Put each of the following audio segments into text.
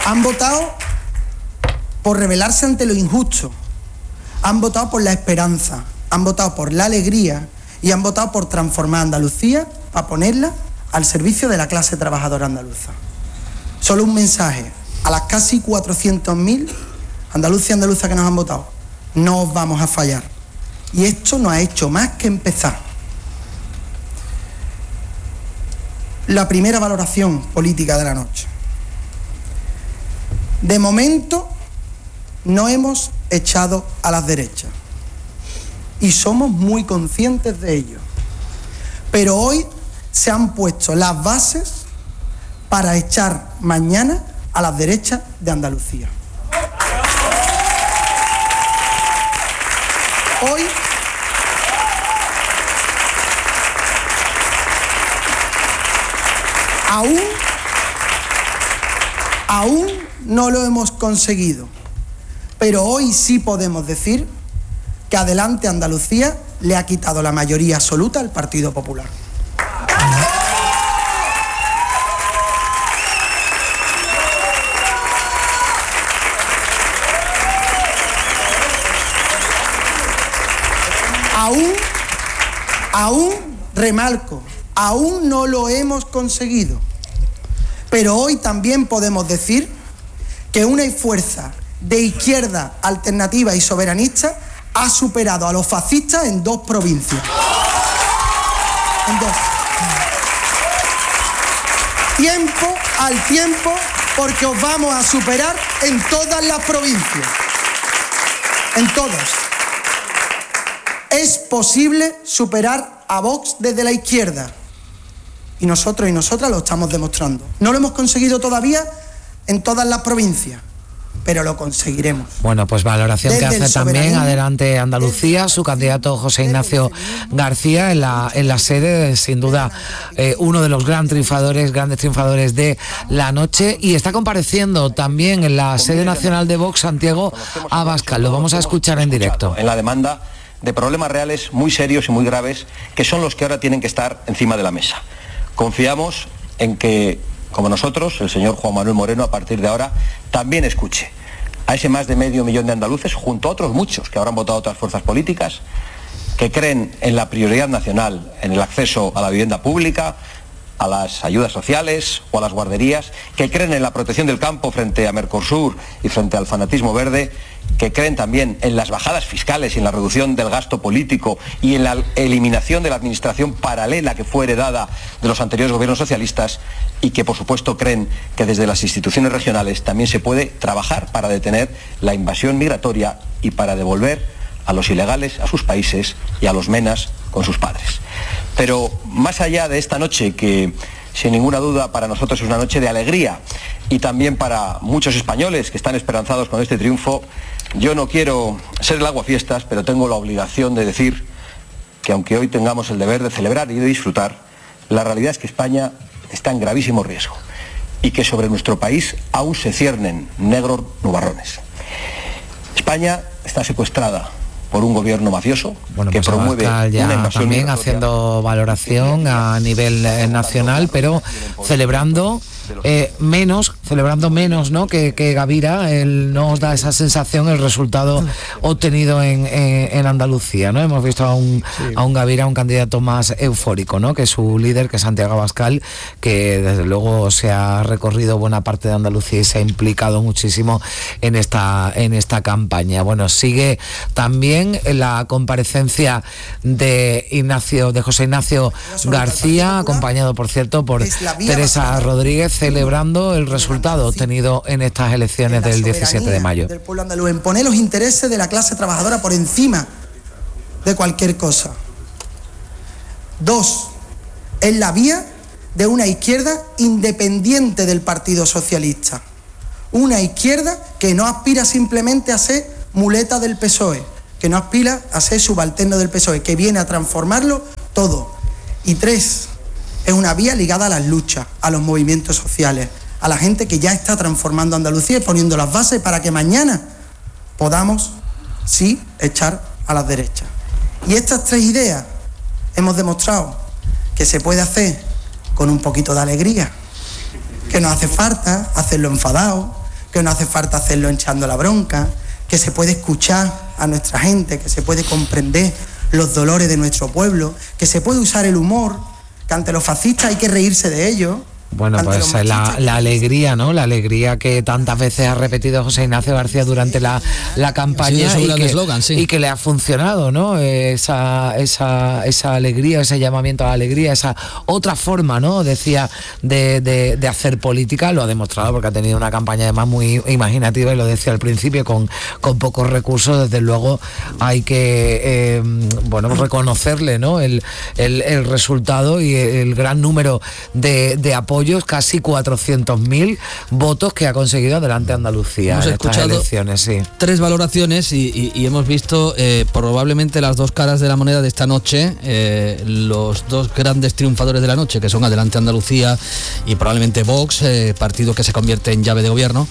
Han votado por rebelarse ante lo injusto, han votado por la esperanza, han votado por la alegría y han votado por transformar Andalucía para ponerla al servicio de la clase trabajadora andaluza. Solo un mensaje a las casi 400.000 andaluces y andaluzas que nos han votado: no os vamos a fallar. Y esto no ha hecho más que empezar. La primera valoración política de la noche. De momento no hemos echado a las derechas y somos muy conscientes de ello. Pero hoy se han puesto las bases para echar mañana a las derechas de Andalucía. Hoy aún no lo hemos conseguido, pero hoy sí podemos decir que Adelante Andalucía le ha quitado la mayoría absoluta al Partido Popular. Aún remarco, aún no lo hemos conseguido, pero hoy también podemos decir que una fuerza de izquierda alternativa y soberanista ha superado a los fascistas en 2 provincias. En 2. Tiempo al tiempo, porque os vamos a superar en todas las provincias. En todas. Es posible superar a Vox desde la izquierda. Y nosotros y nosotras lo estamos demostrando. No lo hemos conseguido todavía en todas las provincias, pero lo conseguiremos. Bueno, pues valoración que hace también Adelante Andalucía, su candidato José Ignacio García en la sede, sin duda uno de los grandes triunfadores de la noche, y está compareciendo también en la sede nacional de Vox Santiago Abascal. Lo vamos a escuchar en directo. En la demanda de problemas reales muy serios y muy graves, que son los que ahora tienen que estar encima de la mesa. Confiamos en que, como nosotros, el señor Juan Manuel Moreno, a partir de ahora, también escuche a ese más de medio millón de andaluces, junto a otros muchos que habrán votado otras fuerzas políticas, que creen en la prioridad nacional, en el acceso a la vivienda pública, a las ayudas sociales o a las guarderías, que creen en la protección del campo frente a Mercosur y frente al fanatismo verde, que creen también en las bajadas fiscales y en la reducción del gasto político y en la eliminación de la administración paralela que fue heredada de los anteriores gobiernos socialistas, y que por supuesto creen que desde las instituciones regionales también se puede trabajar para detener la invasión migratoria y para devolver a los ilegales a sus países y a los menas con sus padres. Pero más allá de esta noche, que sin ninguna duda para nosotros es una noche de alegría, y también para muchos españoles que están esperanzados con este triunfo, yo no quiero ser el aguafiestas, pero tengo la obligación de decir que aunque hoy tengamos el deber de celebrar y de disfrutar, la realidad es que España está en gravísimo riesgo y que sobre nuestro país aún se ciernen negros nubarrones. España está secuestrada por un gobierno mafioso, bueno, que pues promueve una invasión también haciendo valoración a nivel nacional, pero celebrando menos, ¿no? que Gavira. Él nos da esa sensación, el resultado obtenido en Andalucía, ¿no? Hemos visto a un Gavira, un candidato más eufórico, ¿no? que su líder, que es Santiago Abascal, que desde luego se ha recorrido buena parte de Andalucía y se ha implicado muchísimo en esta campaña. Bueno, sigue también la comparecencia de José Ignacio García, acompañado, por cierto, por Teresa Rodríguez, celebrando el resultado obtenido en estas elecciones del 17 de mayo. Del pueblo andaluz, en poner los intereses de la clase trabajadora por encima de cualquier cosa. 2, es la vía de una izquierda independiente del Partido Socialista. Una izquierda que no aspira simplemente a ser muleta del PSOE, que no aspira a ser subalterno del PSOE, que viene a transformarlo todo. Y 3, es una vía ligada a las luchas, a los movimientos sociales, a la gente que ya está transformando Andalucía y poniendo las bases para que mañana podamos, sí, echar a las derechas. Y estas 3 ideas hemos demostrado que se puede hacer con un poquito de alegría, que nos hace falta hacerlo enfadado, que no hace falta hacerlo echando la bronca, que se puede escuchar a nuestra gente, que se puede comprender los dolores de nuestro pueblo, que se puede usar el humor, que ante los fascistas hay que reírse de ellos. Bueno, pues la alegría, ¿no? La alegría que tantas veces ha repetido José Ignacio García durante la campaña, sí, y que le ha funcionado, ¿no? Esa alegría, ese llamamiento a la alegría, esa otra forma, ¿no? Decía, de hacer política, lo ha demostrado porque ha tenido una campaña además muy imaginativa, y lo decía al principio, con pocos recursos. Desde luego hay que reconocerle, ¿no? El resultado y el gran número de apoyos, casi 400.000 votos que ha conseguido Adelante Andalucía. Hemos en escuchado estas elecciones, sí. 3 valoraciones y hemos visto probablemente las 2 caras de la moneda de esta noche, los 2 grandes triunfadores de la noche, que son Adelante Andalucía y probablemente Vox, partido que se convierte en llave de gobierno.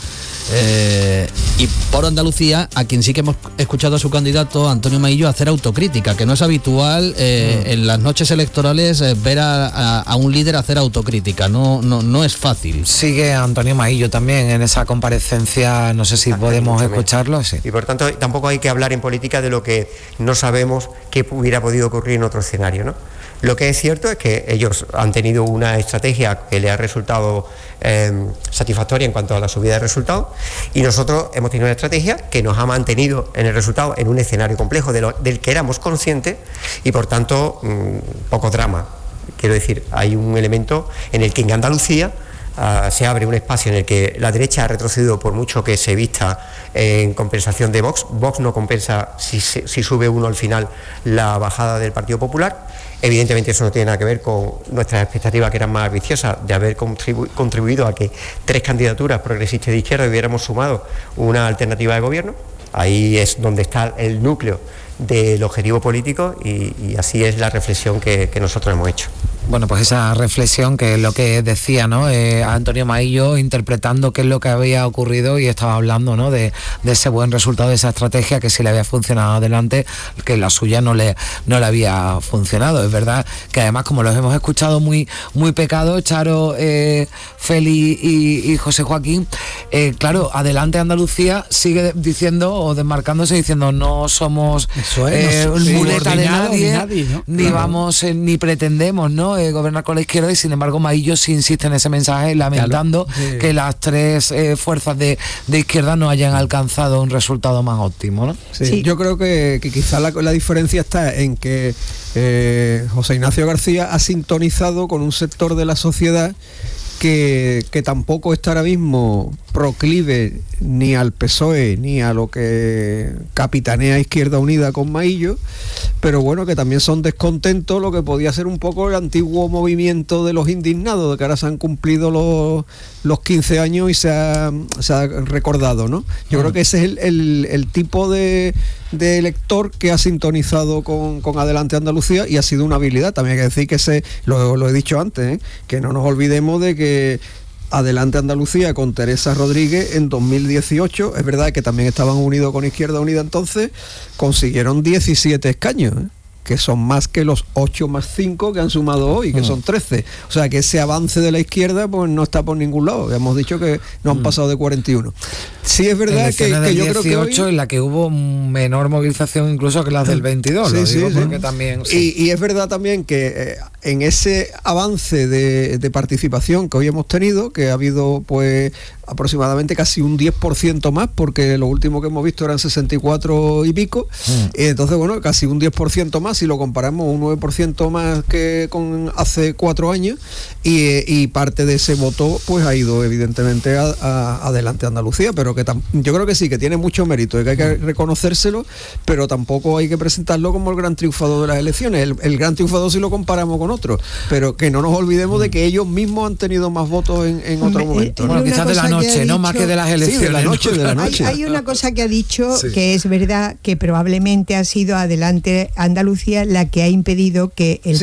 Y por Andalucía, a quien sí que hemos escuchado a su candidato Antonio Maillo hacer autocrítica, que no es habitual en las noches electorales ver a un líder hacer autocrítica, no es fácil. Sigue Antonio Maillo también en esa comparecencia, no sé si podemos escucharlo. Sí. Y por tanto tampoco hay que hablar en política de lo que no sabemos que hubiera podido ocurrir en otro escenario, ¿no? Lo que es cierto es que ellos han tenido una estrategia que le ha resultado satisfactoria en cuanto a la subida de resultados, y nosotros hemos tenido una estrategia que nos ha mantenido en el resultado en un escenario complejo del que éramos conscientes, y por tanto poco drama. Quiero decir, hay un elemento en el que en Andalucía se abre un espacio en el que la derecha ha retrocedido, por mucho que se vista en compensación de Vox. Vox no compensa si sube uno al final la bajada del Partido Popular. Evidentemente eso no tiene nada que ver con nuestras expectativas, que eran más ambiciosas, de haber contribuido a que 3 candidaturas progresistas de izquierda hubiéramos sumado una alternativa de gobierno. Ahí es donde está el núcleo del objetivo político, y así es la reflexión que nosotros hemos hecho. Bueno, pues esa reflexión, que es lo que decía, ¿no? Antonio Maillo, interpretando qué es lo que había ocurrido, y estaba hablando, ¿no? de ese buen resultado, de esa estrategia que sí le había funcionado Adelante, que la suya no le había funcionado. Es verdad que además, como los hemos escuchado muy pecado, Charo, Feli y José Joaquín, claro, Adelante Andalucía sigue diciendo, o desmarcándose, diciendo, no somos muleta de nadie, ¿no? Ni vamos, ni pretendemos, ¿no? Gobernar con la izquierda, y sin embargo Maillo sí insiste en ese mensaje, lamentando que las 3 fuerzas de izquierda no hayan alcanzado un resultado más óptimo, ¿no? Sí. Yo creo que quizá la diferencia está en que José Ignacio García ha sintonizado con un sector de la sociedad que tampoco está ahora mismo proclive ni al PSOE ni a lo que capitanea Izquierda Unida con Maillo, pero bueno, que también son descontentos lo que podía ser un poco el antiguo movimiento de los indignados, de que ahora se han cumplido los 15 años y se ha recordado, ¿no? Yo creo que ese es el tipo de elector que ha sintonizado con Adelante Andalucía, y ha sido una habilidad. También hay que decir que lo he dicho antes, que no nos olvidemos de que Adelante Andalucía con Teresa Rodríguez en 2018, es verdad que también estaban unidos con Izquierda Unida entonces, consiguieron 17 escaños, que son más que los 8 más 5 que han sumado hoy, que son 13. O sea que ese avance de la izquierda pues no está por ningún lado. Hemos dicho que no han pasado de 41. Sí es verdad que yo creo que hoy, en la que hubo menor movilización incluso que las del 22, porque también... Sí. Y es verdad también que en ese avance de participación que hoy hemos tenido, que ha habido pues aproximadamente casi un 10% más, porque lo último que hemos visto eran 64 y pico, entonces bueno, casi un 10% más, si lo comparamos, un 9% más que con hace 4 años, y parte de ese voto pues ha ido evidentemente a Adelante Andalucía, pero que yo creo que sí, que tiene mucho mérito, y que hay que reconocérselo, pero tampoco hay que presentarlo como el gran triunfador de las elecciones. El gran triunfador si lo comparamos con otros, pero que no nos olvidemos de que ellos mismos han tenido más votos en otro momento. Bueno, quizás de la noche, no más que de las elecciones. Sí, de la noche. Hay una cosa que ha dicho, que es verdad, que probablemente ha sido Adelante Andalucía la que ha impedido que el